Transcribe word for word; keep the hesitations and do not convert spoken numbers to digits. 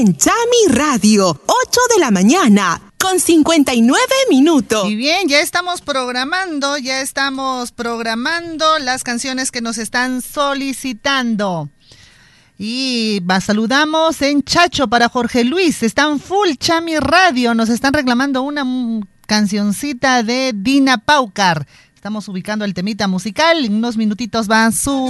en Chami Radio, ocho de la mañana, con cincuenta y nueve minutos. Y bien, ya estamos programando, ya estamos programando las canciones que nos están solicitando. Y va, saludamos en Chacho para Jorge Luis, están full Chami Radio, nos están reclamando una m- cancioncita de Dina Paucar. Estamos ubicando el temita musical, en unos minutitos va su